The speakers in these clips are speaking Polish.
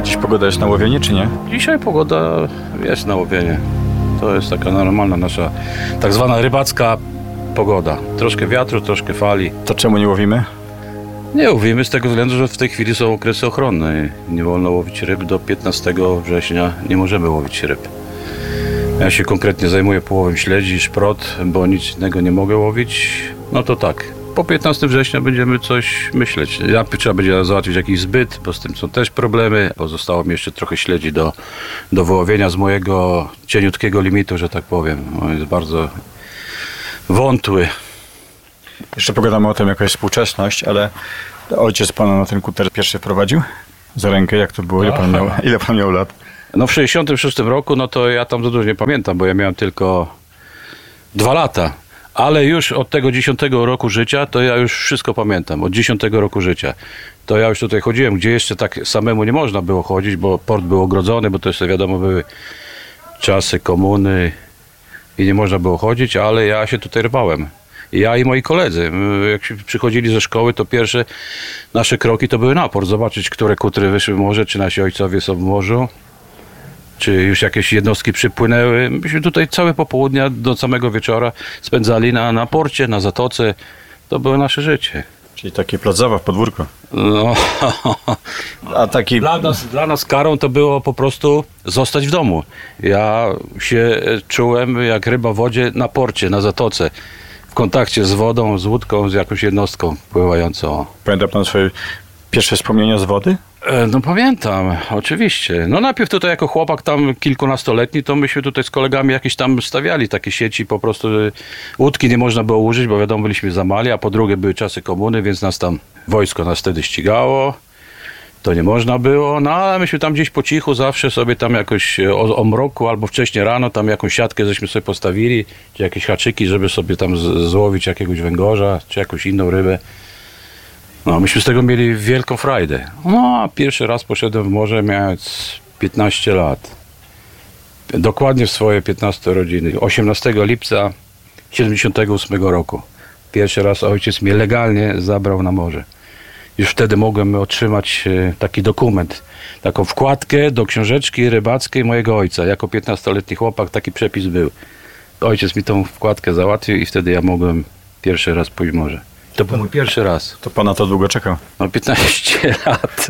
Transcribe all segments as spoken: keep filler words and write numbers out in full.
dziś pogoda jest na łowienie, czy nie? Dzisiaj pogoda jest na łowienie. To jest taka normalna nasza tak zwana rybacka pogoda. Troszkę wiatru, troszkę fali. To czemu nie łowimy? Nie łowimy z tego względu, że w tej chwili są okresy ochronne. Nie wolno łowić ryb. Do piętnastego września nie możemy łowić ryb. Ja się konkretnie zajmuję połowem śledzi, szprot, bo nic innego nie mogę łowić. No to tak. Po piętnastego września będziemy coś myśleć. Ja, trzeba będzie załatwić jakiś zbyt, bo z tym są też problemy. Pozostało mi jeszcze trochę śledzi do, do wyłowienia z mojego cieniutkiego limitu, że tak powiem. On jest bardzo wątły. Jeszcze pogadamy o tym, jaka jest współczesność, ale ojciec pana na ten kuter pierwszy wprowadził za rękę. Jak to było? Ile pan miał, ile pan miał lat? No w sześćdziesiątym szóstym roku, no to ja tam za dużo nie pamiętam, bo ja miałem tylko dwa lata. Ale już od tego dziesiątego roku życia, to ja już wszystko pamiętam. Od dziesiątego roku życia. To ja już tutaj chodziłem, gdzie jeszcze tak samemu nie można było chodzić, bo port był ogrodzony, bo to jeszcze wiadomo były czasy komuny i nie można było chodzić, ale ja się tutaj rwałem. Ja i moi koledzy. Jak się przychodzili ze szkoły, to pierwsze nasze kroki to były na port. Zobaczyć, które kutry wyszły w morze, czy nasi ojcowie są w morzu, czy już jakieś jednostki przypłynęły. Myśmy tutaj całe popołudnia do samego wieczora spędzali na, na porcie, na zatoce. To było nasze życie. Czyli takie plac zabaw, podwórko. No. A taki... Dla nas, dla nas karą to było po prostu zostać w domu. Ja się czułem jak ryba w wodzie na porcie, na zatoce. W kontakcie z wodą, z łódką, z jakąś jednostką pływającą. Pamięta pan swoje pierwsze wspomnienia z wody? No pamiętam, oczywiście. No najpierw tutaj jako chłopak tam kilkunastoletni, to myśmy tutaj z kolegami jakieś tam stawiali takie sieci, po prostu łódki nie można było użyć, bo wiadomo byliśmy za mali, a po drugie były czasy komuny, więc nas tam, wojsko nas wtedy ścigało, to nie można było, no ale myśmy tam gdzieś po cichu zawsze sobie tam jakoś o, o mroku albo wcześnie rano tam jakąś siatkę żeśmy sobie postawili, czy jakieś haczyki, żeby sobie tam z, złowić jakiegoś węgorza, czy jakąś inną rybę. No, myśmy z tego mieli wielką frajdę. No, a pierwszy raz poszedłem w morze, mając piętnaście lat. Dokładnie w swoje piętnaste urodziny. osiemnastego lipca siedemdziesiątego ósmego roku. Pierwszy raz ojciec mnie legalnie zabrał na morze. Już wtedy mogłem otrzymać taki dokument, taką wkładkę do książeczki rybackiej mojego ojca. Jako piętnastoletni chłopak taki przepis był. Ojciec mi tą wkładkę załatwił i wtedy ja mogłem pierwszy raz pójść w morze. To był mój pierwszy raz. To pan na to długo czekał? No piętnaście lat.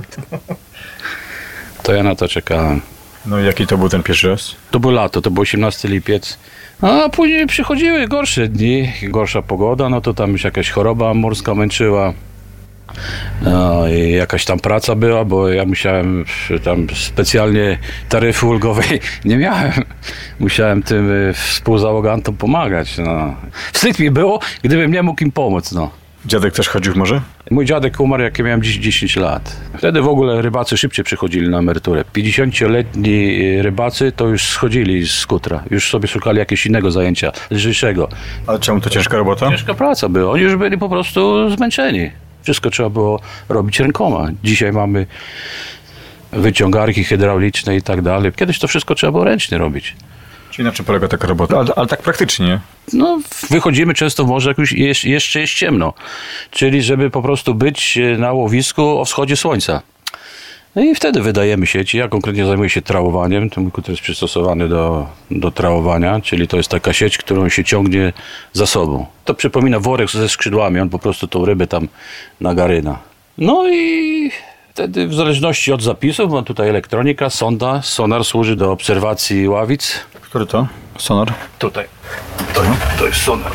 To ja na to czekałem. No i jaki to był ten pierwszy raz? To było lato, to był osiemnasty lipiec. A później przychodziły gorsze dni, gorsza pogoda, no to tam już jakaś choroba morska męczyła. No i jakaś tam praca była, bo ja musiałem tam specjalnie taryfy ulgowej nie miałem. Musiałem tym współzałogantom pomagać. No. Wstyd mi było, gdybym nie mógł im pomóc. No. Dziadek też chodził w morze? Mój dziadek umarł, jak ja miałem dziesięć lat. Wtedy w ogóle rybacy szybciej przychodzili na emeryturę. pięćdziesięcioletni rybacy to już schodzili z kutra. Już sobie szukali jakiegoś innego zajęcia, lżejszego. Ale czemu to ciężka robota? Ciężka praca była. Oni już byli po prostu zmęczeni. Wszystko trzeba było robić rękoma. Dzisiaj mamy wyciągarki hydrauliczne i tak dalej. Kiedyś to wszystko trzeba było ręcznie robić. Czyli na czym polega taka robota? Ale, ale tak praktycznie. No, wychodzimy często w morze, jak już jest, jeszcze jest ciemno. Czyli żeby po prostu być na łowisku o wschodzie słońca. No i wtedy wydajemy sieci. Ja konkretnie zajmuję się trałowaniem. Ten mój kuter jest przystosowany do, do trałowania, czyli to jest taka sieć, którą się ciągnie za sobą. To przypomina worek ze skrzydłami. On po prostu tą rybę tam nagaryna. No i wtedy w zależności od zapisów, mam tutaj elektronika, sonda. Sonar służy do obserwacji ławic. Który to? Sonar? Tutaj. To, to jest sonar.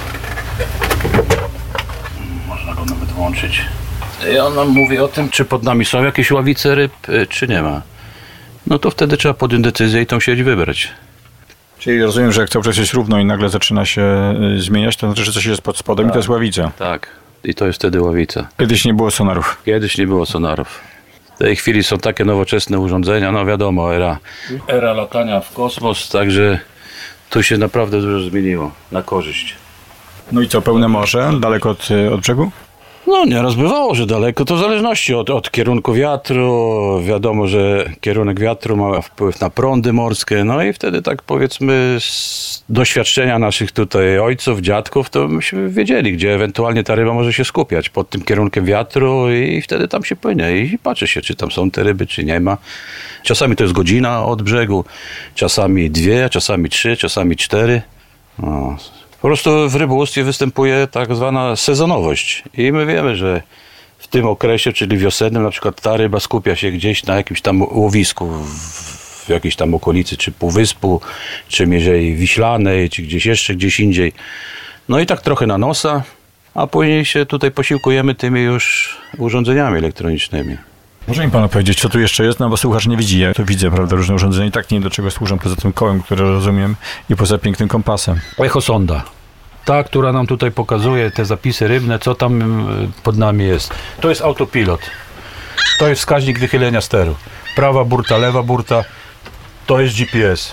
Można go nawet włączyć. I on nam mówi o tym, czy pod nami są jakieś ławice ryb, czy nie ma. No to wtedy trzeba podjąć decyzję i tą sieć wybrać. Czyli rozumiem, że jak cały czas jest równo i nagle zaczyna się y, zmieniać, to znaczy, że coś jest pod spodem tak. I to jest ławica. Tak. I to jest wtedy ławica. Kiedyś nie było sonarów. Kiedyś nie było sonarów. W tej chwili są takie nowoczesne urządzenia, no wiadomo, era, era latania w kosmos, także tu się naprawdę dużo zmieniło na korzyść. No i co, pełne morze, daleko od, od brzegu? No nieraz bywało, że daleko, to w zależności od, od kierunku wiatru. Wiadomo, że kierunek wiatru ma wpływ na prądy morskie, no i wtedy tak powiedzmy z doświadczenia naszych tutaj ojców, dziadków, to myśmy wiedzieli, gdzie ewentualnie ta ryba może się skupiać pod tym kierunkiem wiatru i wtedy tam się płynie i patrzy się, czy tam są te ryby, czy nie ma. Czasami to jest godzina od brzegu, czasami dwie, czasami trzy, czasami cztery. No. Po prostu w rybołówstwie występuje tak zwana sezonowość i my wiemy, że w tym okresie, czyli wiosennym, na przykład ta ryba skupia się gdzieś na jakimś tam łowisku w jakiejś tam okolicy, czy Półwyspu, czy Mierzei Wiślanej, czy gdzieś jeszcze, gdzieś indziej. No i tak trochę na nosa, a później się tutaj posiłkujemy tymi już urządzeniami elektronicznymi. Może mi pan opowiedzieć, co tu jeszcze jest? No bo słuchacz nie widzi, ja to widzę, prawda, różne urządzenia i tak nie do czego służą poza tym kołem, które rozumiem i poza pięknym kompasem. Echosonda. Ta, która nam tutaj pokazuje te zapisy rybne, co tam pod nami jest. To jest autopilot. To jest wskaźnik wychylenia steru. Prawa burta, lewa burta. To jest G P S.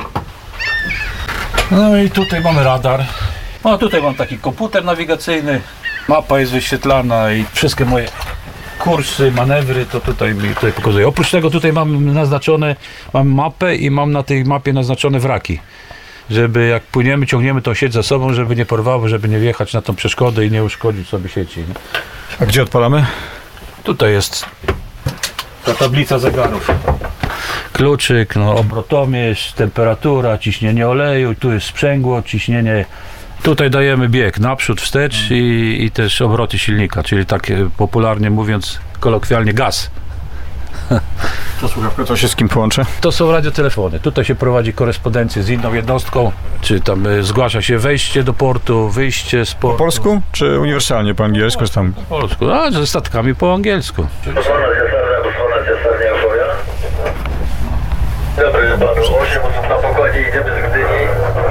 No i tutaj mamy radar. No tutaj mam taki komputer nawigacyjny. Mapa jest wyświetlana i wszystkie moje kursy, manewry, to tutaj mi tutaj pokazuje. Oprócz tego tutaj mam naznaczone, mam mapę i mam na tej mapie naznaczone wraki. Żeby jak płyniemy, ciągniemy tą sieć za sobą, żeby nie porwało, żeby nie wjechać na tą przeszkodę i nie uszkodzić sobie sieci. Nie? A gdzie odpalamy? Tutaj jest ta tablica zegarów. Kluczyk, no, obrotomierz, temperatura, ciśnienie oleju, tu jest sprzęgło, ciśnienie. Tutaj dajemy bieg naprzód, wstecz i, i też obroty silnika, czyli tak popularnie mówiąc, kolokwialnie gaz. To słuchawka, to się z kim połączy? To są radiotelefony. Tutaj się prowadzi korespondencję z inną jednostką, czy tam y, zgłasza się wejście do portu, wyjście z portu. Po polsku, czy uniwersalnie po angielsku? Tam... Po polsku, a ze statkami po angielsku. Dobry panu, osiem osób na pokładzie, idziemy z Gdyni.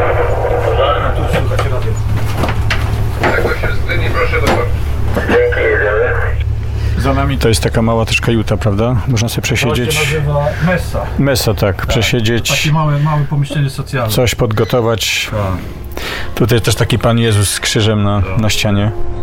Tak, osiem z Gdyni, proszę do portu. Dzięki, jedziemy. Za nami to jest taka mała też kajuta, prawda? Można sobie przesiedzieć. To się nazywa messa. Mesa, tak, przesiedzieć, Takie małe, małe pomieszczenie socjalne. coś podgotować. Tak. Tutaj też taki Pan Jezus z krzyżem na, na ścianie.